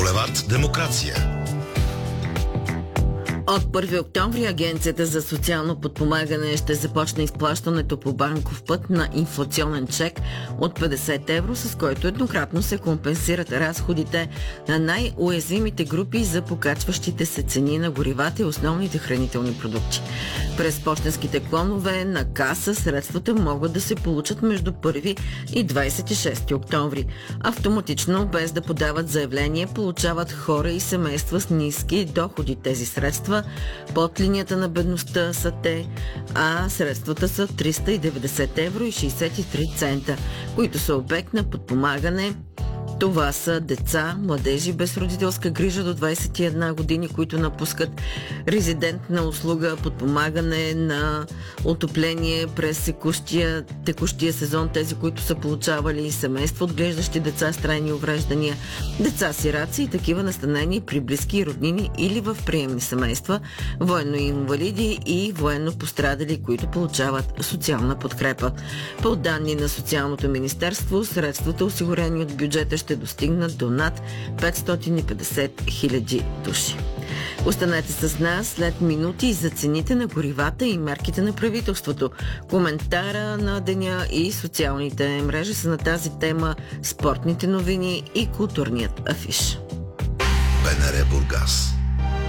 Булевард Демокрация. От 1 октомври Агенцията за социално подпомагане ще започне изплащането по банков път на инфлационен чек от 50 евро, с който еднократно се компенсират разходите на най-уязвимите групи за покачващите се цени на горивата и основните хранителни продукти. През пощенските клонове на каса средствата могат да се получат между 1 и 26 октомври. Автоматично, без да подават заявление, получават хора и семейства с ниски доходи тези средства. Под линията на бедността са те, а средствата са 390 евро и 63 цента, които са обект на подпомагане. Това са деца, младежи без родителска грижа до 21 години, които напускат резидентна услуга, подпомагане на отопление през текущия сезон, тези, които са получавали семейства, отглеждащи деца с трайни увреждания, деца сираци и такива настанени при близки и роднини или в приемни семейства, военно-инвалиди и военно пострадали, които получават социална подкрепа. По данни на Социалното министерство, средствата, осигурени от бюджета, ще достигнат до над 550 хиляди души. Останете с нас след минути за цените на горивата и мерките на правителството. Коментара на деня и социалните мрежи са на тази тема, спортните новини и културният афиш. БНР Бургас.